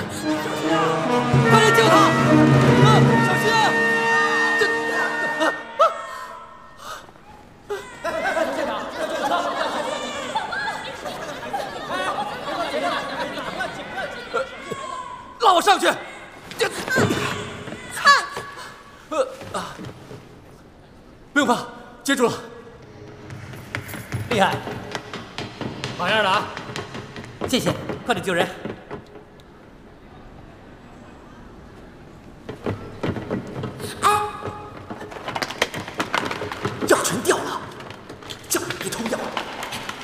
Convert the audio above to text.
快点救他！小心啊！拉我上去！不用怕，接住了。 厉害， 马样的啊！ 谢谢，快点救人。